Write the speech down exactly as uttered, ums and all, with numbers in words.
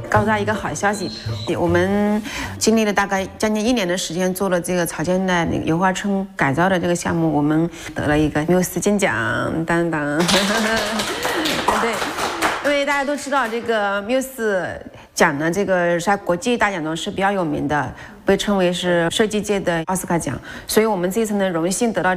告诉大家一个好消息，我们经历了大概将近一年的时间，做了这个草间的那个油画村改造的这个项目，我们得了一个缪斯金奖，当当。对，因为大家都知道这个缪斯奖呢，这个在国际大奖中是比较有名的，被称为是设计界的奥斯卡奖，所以我们这一次呢，荣幸得到